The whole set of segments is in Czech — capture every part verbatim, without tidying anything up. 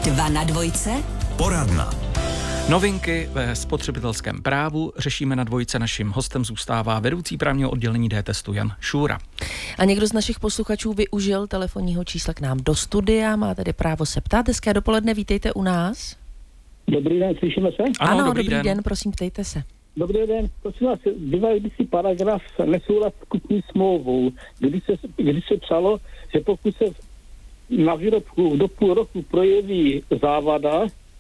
Dva na dvojce. Poradna. Novinky ve spotřebitelském právu řešíme na dvojce. Naším hostem zůstává vedoucí právního oddělení D-testu Jan Šůra. A někdo z našich posluchačů využil telefonního čísla k nám do studia, má tedy právo se ptát. Hezké dopoledne, vítejte u nás. Dobrý den, slyšíme se? Ano, ano dobrý, dobrý den. den, prosím, ptejte se. Dobrý den, prosím vás, býval kdysi paragraf nesouhlas s kupní smlouvou, kdy se, kdy se psalo, že pokud se na výrobku do půl roku projeví závada,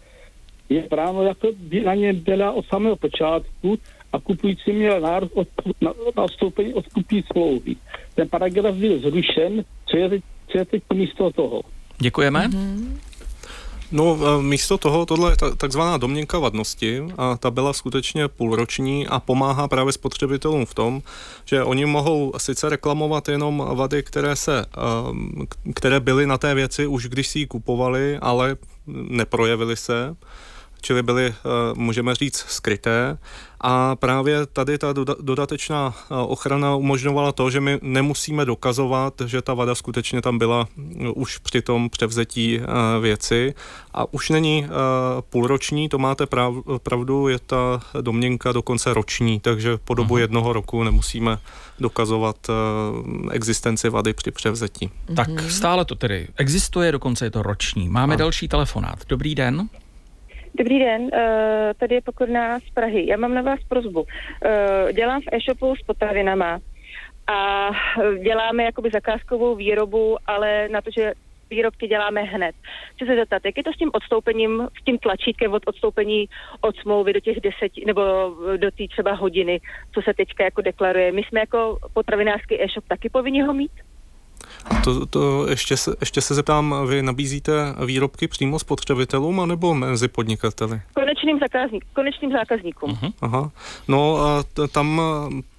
je právo, jako by na něm byla od samého počátku a kupující měl nárok od, na, na odstoupení od kupní smlouvy. Ten paragraf byl zrušen, co je, co je teď místo toho? Děkujeme. Mm-hmm. No, místo toho, tohle je takzvaná domněnka vadnosti a ta byla skutečně půlroční a pomáhá právě spotřebitelům v tom, že oni mohou sice reklamovat jenom vady, které se, které byly na té věci už když si ji kupovali, ale neprojevily se, čili byly, můžeme říct, skryté. A právě tady ta dodatečná ochrana umožňovala to, že my nemusíme dokazovat, že ta vada skutečně tam byla už při tom převzetí věci. A už není půlroční, to máte pravdu, je ta domněnka dokonce roční, takže po dobu jednoho roku nemusíme dokazovat existenci vady při převzetí. Tak stále to tedy existuje, dokonce je to roční. Máme a. další telefonát. Dobrý den. Dobrý den, tady je Pokorná z Prahy. Já mám na vás prosbu. Dělám v e-shopu s potravinama a děláme jakoby zakázkovou výrobu, ale na to, že výrobky děláme hned. Chci se zeptat, jak je to s tím odstoupením, s tím tlačítkem od odstoupení od smlouvy do těch deseti, nebo do té třeba hodiny, co se teďka jako deklaruje. My jsme jako potravinářský e-shop taky povinni ho mít? To, to ještě, se, ještě se zeptám, vy nabízíte výrobky přímo spotřebitelům anebo mezi podnikateli? Konečným zákazník, konečným zákazníkům. Uh-huh. Aha. No a t- tam